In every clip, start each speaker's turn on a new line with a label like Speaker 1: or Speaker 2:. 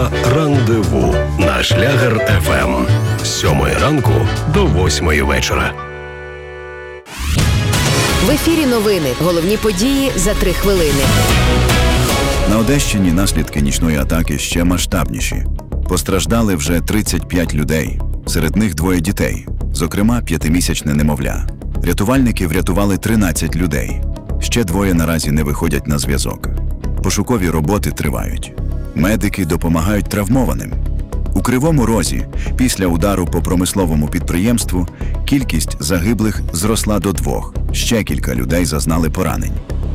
Speaker 1: «Рандеву» на Шлягер ФМ. З 7 ранку до 8 вечора.
Speaker 2: В ефірі новини. Головні події за 3 хвилини.
Speaker 3: На Одещині наслідки нічної атаки ще масштабніші. Постраждали вже 35 людей. Серед них 2 дітей, зокрема 5-місячне немовля. Рятувальники врятували 13 людей. Ще 2 наразі не виходять на зв'язок. Пошукові роботи тривають. Медики допомагають травмованим. У Кривому Розі після удару по промисловому підприємству кількість загиблих зросла до 2. Ще кілька людей зазнали поранень.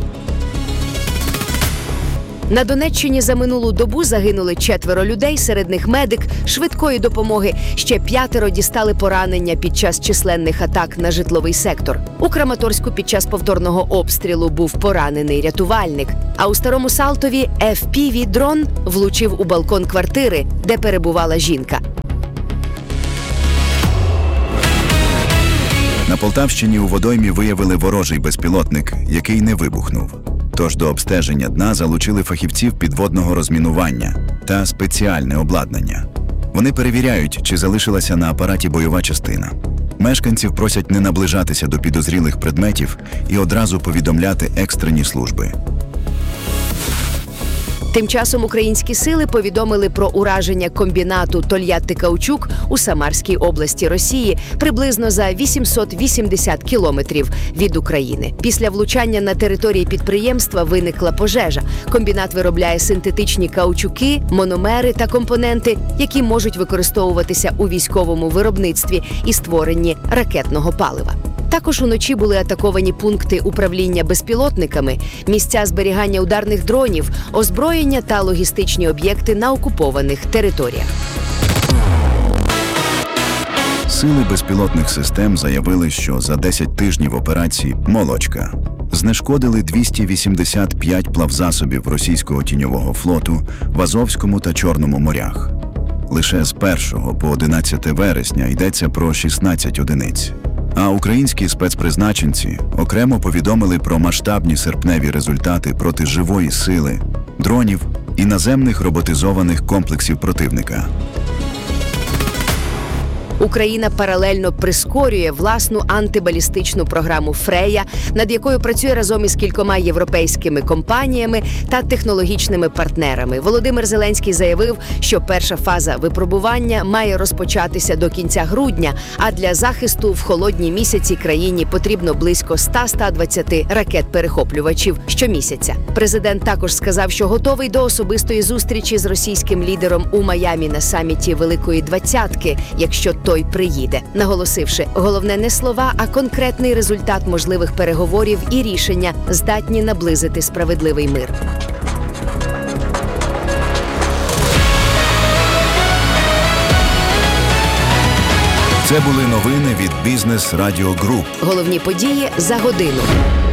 Speaker 2: На Донеччині за минулу добу загинули 4 людей, серед них медик швидкої допомоги. Ще 5 дістали поранення під час численних атак на житловий сектор. У Краматорську під час повторного обстрілу був поранений рятувальник. А у Старому Салтові FPV-дрон влучив у балкон квартири, де перебувала жінка.
Speaker 3: На Полтавщині у водоймі виявили ворожий безпілотник, який не вибухнув. Тож до обстеження дна залучили фахівців підводного розмінування та спеціальне обладнання. Вони перевіряють, чи залишилася на апараті бойова частина. Мешканців просять не наближатися до підозрілих предметів і одразу повідомляти екстрені служби.
Speaker 2: Тим часом українські сили повідомили про ураження комбінату «Тольятти-Каучук» у Самарській області Росії приблизно за 880 кілометрів від України. Після влучання на території підприємства виникла пожежа. Комбінат виробляє синтетичні каучуки, мономери та компоненти, які можуть використовуватися у військовому виробництві і створенні ракетного палива. Також уночі були атаковані пункти управління безпілотниками, місця зберігання ударних дронів, озброєння та логістичні об'єкти на окупованих територіях.
Speaker 3: Сили безпілотних систем заявили, що за 10 тижнів операції «Молочка» знешкодили 285 плавзасобів російського тіньового флоту в Азовському та Чорному морях. Лише з 1 по 11 вересня йдеться про 16 одиниць. А українські спецпризначенці окремо повідомили про масштабні серпневі результати проти живої сили, дронів і наземних роботизованих комплексів противника.
Speaker 2: Україна паралельно прискорює власну антибалістичну програму «Фрея», над якою працює разом із кількома європейськими компаніями та технологічними партнерами. Володимир Зеленський заявив, що перша фаза випробування має розпочатися до кінця грудня, а для захисту в холодні місяці країні потрібно близько 100-120 ракет-перехоплювачів щомісяця. Президент також сказав, що готовий до особистої зустрічі з російським лідером у Майамі на саміті Великої Двадцятки, якщо той приїде, наголосивши, головне не слова, а конкретний результат можливих переговорів і рішення, здатні наблизити справедливий мир.
Speaker 3: Це були новини від Бізнес Радіо Груп.
Speaker 2: Головні події за годину.